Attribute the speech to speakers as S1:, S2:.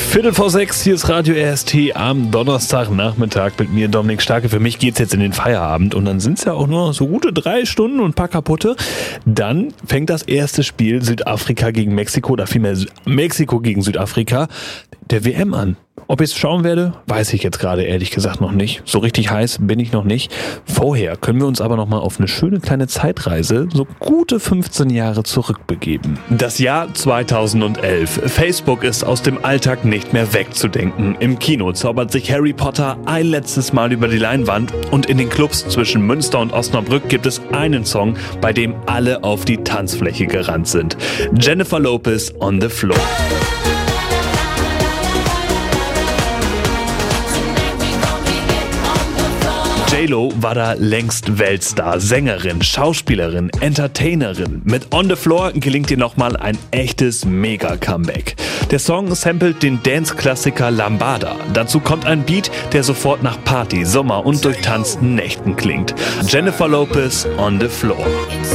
S1: 5:45, hier ist Radio RST am Donnerstagnachmittag mit mir, Dominik Starke. Für mich geht's jetzt in den Feierabend und dann sind es ja auch nur so gute 3 Stunden und ein paar kaputte. Dann fängt das erste Spiel Südafrika gegen Mexiko, oder vielmehr Mexiko gegen Südafrika, der WM an. Ob ich es schauen werde, weiß ich jetzt gerade ehrlich gesagt noch nicht. So richtig heiß bin ich noch nicht. Vorher können wir uns aber noch mal auf eine schöne kleine Zeitreise, so gute 15 Jahre zurückbegeben. Das Jahr 2011. Facebook ist aus dem Alltag nicht mehr wegzudenken. Im Kino zaubert sich Harry Potter ein letztes Mal über die Leinwand und in den Clubs zwischen Münster und Osnabrück gibt es einen Song, bei dem alle auf die Tanzfläche gerannt sind. Jennifer Lopez, On the Floor. J-Lo war da längst Weltstar, Sängerin, Schauspielerin, Entertainerin. Mit On the Floor gelingt ihr nochmal ein echtes Mega-Comeback. Der Song samplet den Dance-Klassiker Lambada. Dazu kommt ein Beat, der sofort nach Party, Sommer und durchtanzten Nächten klingt. Jennifer Lopez, On the Floor.